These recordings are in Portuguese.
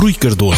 Rui Cardoso.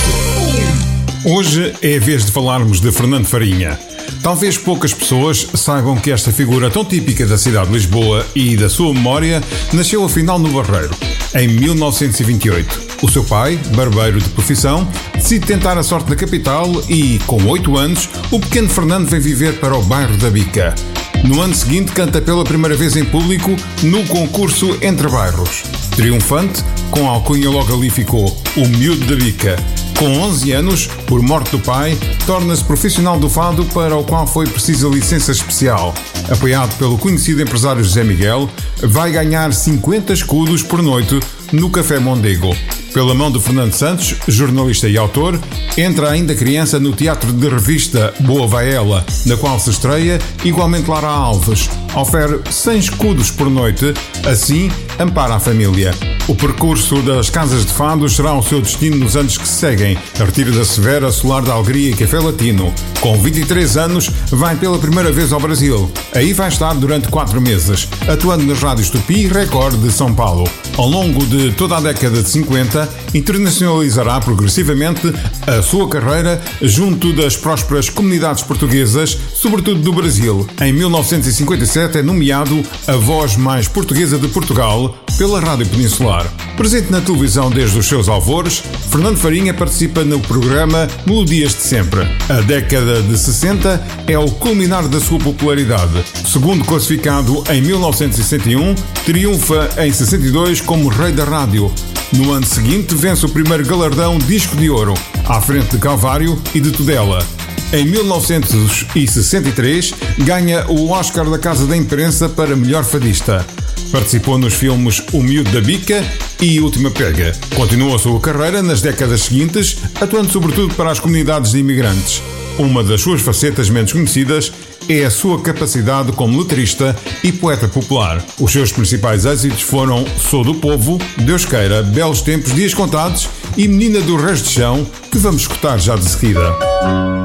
Hoje é a vez de falarmos de Fernando Farinha. Talvez poucas pessoas saibam que esta figura tão típica da cidade de Lisboa e da sua memória nasceu afinal no Barreiro, em 1928. O seu pai, barbeiro de profissão, decide tentar a sorte na capital e, com 8 anos, o pequeno Fernando vem viver para o bairro da Bica. No ano seguinte canta pela primeira vez em público no concurso Entre Bairros. Triunfante, com a alcunha logo ali ficou o Miúdo da Bica. Com 11 anos, por morte do pai, torna-se profissional do fado, para o qual foi precisa licença especial. Apoiado pelo conhecido empresário José Miguel, vai ganhar 50 escudos por noite no Café Mondego. Pela mão de Fernando Santos, jornalista e autor, entra ainda criança no teatro de revista Boa Vai Ela, na qual se estreia igualmente Lara Alves. Ofere 100 escudos por noite, assim ampara a família. O percurso das casas de fado será o seu destino nos anos que se seguem. A Retira da Severa, Solar da Alegria e Café Latino. Com 23 anos, vai pela primeira vez ao Brasil. Aí vai estar durante 4 meses, atuando nas rádios Tupi e Record de São Paulo. Ao longo de toda a década de 50, internacionalizará progressivamente a sua carreira junto das prósperas comunidades portuguesas, sobretudo do Brasil. Em 1957 é nomeado a voz mais portuguesa de Portugal pela Rádio Peninsular. Presente na televisão desde os seus alvores, Fernando Farinha participa no programa Melodias de Sempre. A década de 60 é o culminar da sua popularidade. Segundo classificado em 1961, triunfa em 62 como Rei da Rádio. No ano seguinte, vence o primeiro galardão Disco de Ouro, à frente de Calvário e de Tudela. Em 1963, ganha o Oscar da Casa da Imprensa para melhor fadista. Participou nos filmes O Miúdo da Bica e Última Pega. Continuou a sua carreira nas décadas seguintes, atuando sobretudo para as comunidades de imigrantes. Uma das suas facetas menos conhecidas é a sua capacidade como letrista e poeta popular. Os seus principais êxitos foram Sou do Povo, Deus Queira, Belos Tempos, Dias Contados e Menina do Resto de Chão, que vamos escutar já de seguida.